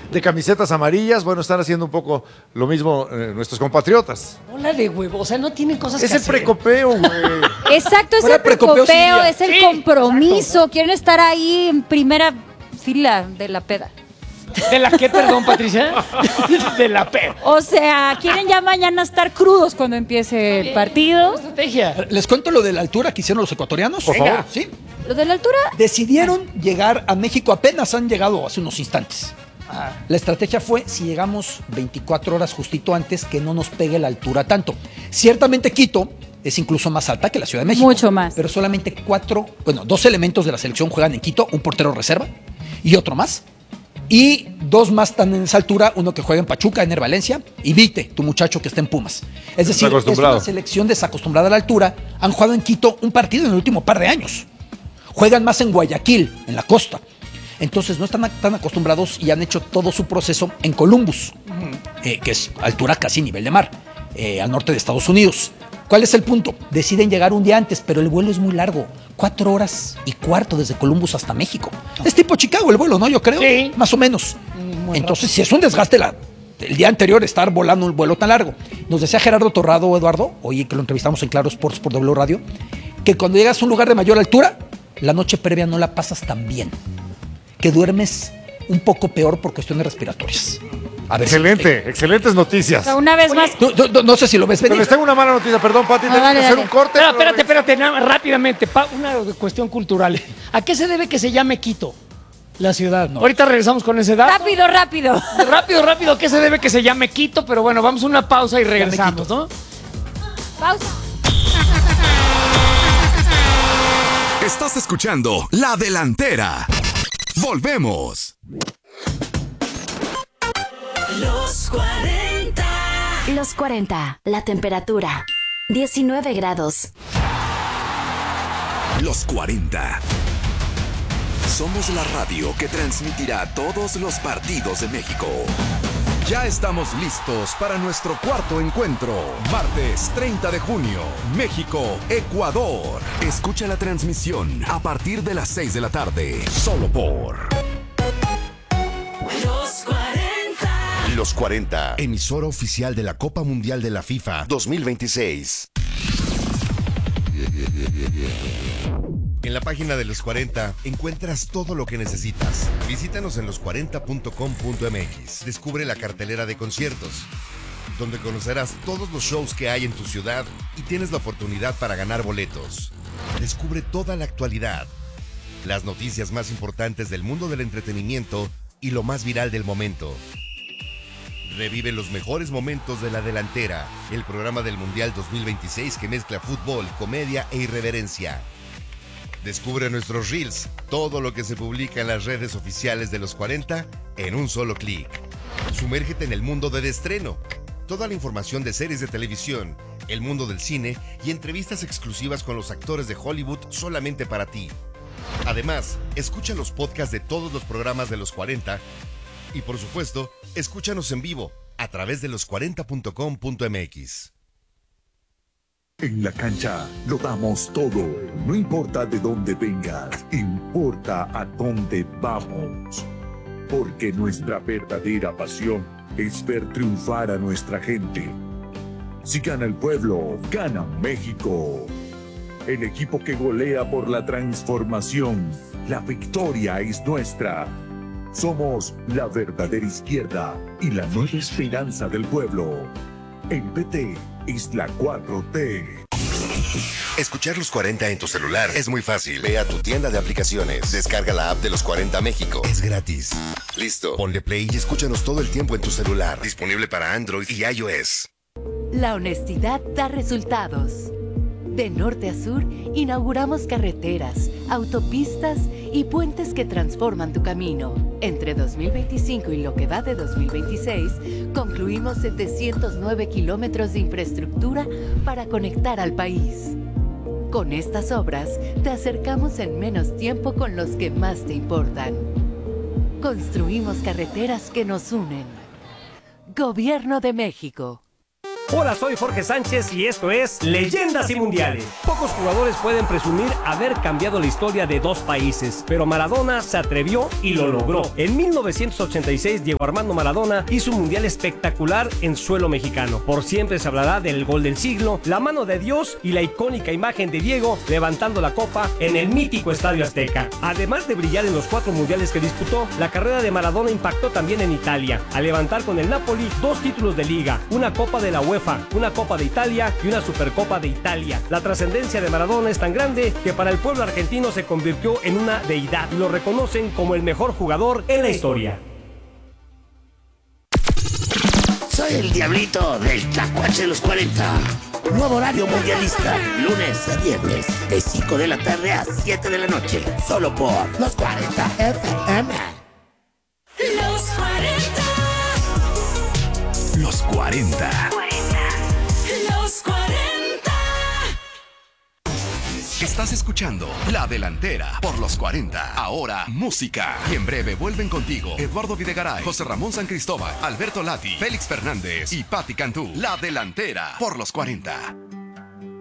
de camisetas amarillas. Bueno, están haciendo un poco lo mismo nuestros compatriotas. Hola de huevo, o sea, no tienen cosas Es que el hacer. precopeo, güey. Exacto, es Fuera el precopeo, precopeo, sí, es el sí, compromiso. exacto. Quieren estar ahí en primera fila de la peda. ¿De la qué, perdón, Patricia? De la P. O sea, quieren ya mañana estar crudos cuando empiece el partido. Estrategia. Les cuento lo de la altura que hicieron los ecuatorianos. Por favor. Sí. Lo de la altura, Decidieron llegar a México, apenas han llegado hace unos instantes. La estrategia fue, si llegamos 24 horas justito antes, que no nos pegue la altura tanto. Ciertamente Quito es incluso más alta que la Ciudad de México. Mucho más. Pero solamente 2 elementos de la selección juegan en Quito, un portero reserva y otro más. Y 2 más están en esa altura, uno que juega en Pachuca, Ener Valencia, y Vite, tu muchacho que está en Pumas. Es decir, es una selección desacostumbrada a la altura. Han jugado en Quito un partido en el último par de años. Juegan más en Guayaquil, en la costa. Entonces no están tan acostumbrados y han hecho todo su proceso en Columbus, que es altura casi nivel de mar, al norte de Estados Unidos. ¿Cuál es el punto? Deciden llegar un día antes, pero el vuelo es muy largo. 4 horas y cuarto desde Columbus hasta México. Es tipo Chicago el vuelo, ¿no? Yo creo. Sí. Más o menos. Entonces, si es un desgaste el día anterior estar volando un vuelo tan largo. Nos decía Gerardo Torrado, Eduardo, hoy que lo entrevistamos en Claro Sports por W Radio, que cuando llegas a un lugar de mayor altura, la noche previa no la pasas tan bien. Que duermes un poco peor por cuestiones respiratorias. A ver, Excelentes noticias. o sea, una vez más. no sé si lo ves Pero venir. les tengo una mala noticia, perdón, Pati, tengo dale, que hacer dale. un corte. Espérate, nada, rápidamente. Una cuestión cultural. ¿A qué se debe que se llame Quito? La ciudad. No. Ahorita regresamos con ese dato. Rápido. Rápido. ¿A qué se debe que se llame Quito? Pero bueno, vamos a una pausa y regresamos, ¿no? Pausa. Estás escuchando La Delantera. Volvemos. Los 40. Los 40. La temperatura. 19 grados. Los 40. Somos la radio que transmitirá todos los partidos de México. Ya estamos listos para nuestro cuarto encuentro. Martes 30 de junio, México-Ecuador. Escucha la transmisión a partir de las 6 de la tarde. Solo por Los 40. Los 40, emisora oficial de la Copa Mundial de la FIFA 2026. En la página de Los 40 encuentras todo lo que necesitas. Visítanos en los40.com.mx. Descubre la cartelera de conciertos, donde conocerás todos los shows que hay en tu ciudad y tienes la oportunidad para ganar boletos. Descubre toda la actualidad, las noticias más importantes del mundo del entretenimiento y lo más viral del momento. Revive los mejores momentos de La Delantera, el programa del Mundial 2026 que mezcla fútbol, comedia e irreverencia. Descubre nuestros reels, todo lo que se publica en las redes oficiales de Los 40 en un solo clic. Sumérgete en el mundo del estreno. Toda la información de series de televisión, el mundo del cine y entrevistas exclusivas con los actores de Hollywood solamente para ti. Además, escucha los podcasts de todos los programas de Los 40 y, por supuesto, escúchanos en vivo a través de los40.com.mx. En la cancha lo damos todo. No importa de dónde vengas, importa a dónde vamos. Porque nuestra verdadera pasión es ver triunfar a nuestra gente. Si gana el pueblo, gana México. El equipo que golea por la transformación. La victoria es nuestra. Somos la verdadera izquierda y la nueva esperanza del pueblo. En PT es la 4T. Escuchar Los 40 en tu celular es muy fácil. Ve a tu tienda de aplicaciones, descarga la app de Los 40 México. Es gratis. Listo. Ponle play y escúchanos todo el tiempo en tu celular. Disponible para Android y iOS. La honestidad da resultados. De norte a sur, inauguramos carreteras, autopistas y puentes que transforman tu camino. Entre 2025 y lo que va de 2026, concluimos 709 kilómetros de infraestructura para conectar al país. Con estas obras, te acercamos en menos tiempo con los que más te importan. Construimos carreteras que nos unen. Gobierno de México. Hola, soy Jorge Sánchez y esto es Leyendas y Mundiales. Pocos jugadores pueden presumir haber cambiado la historia de dos países, pero Maradona se atrevió y lo logró. En 1986, Diego Armando Maradona hizo un mundial espectacular en suelo mexicano. Por siempre se hablará del gol del siglo, la mano de Dios y la icónica imagen de Diego levantando la copa en el mítico Estadio Azteca. Además de brillar en los 4 mundiales que disputó, la carrera de Maradona impactó también en Italia, al levantar con el Napoli 2 títulos de liga, una Copa de la UEFA, una Copa de Italia y una Supercopa de Italia. La trascendencia de Maradona es tan grande que para el pueblo argentino se convirtió en una deidad y lo reconocen como el mejor jugador en la historia. Soy el Diablito del Tlacuache de los 40. Nuevo horario mundialista, lunes a viernes, de 5 de la tarde a 7 de la noche, solo por Los 40 FM. Los 40. Los 40. Los 40. Estás escuchando La Delantera por Los 40. Ahora, música. Y en breve vuelven contigo Eduardo Videgaray, José Ramón San Cristóbal, Alberto Lati, Félix Fernández y Patti Cantú. La Delantera por Los 40.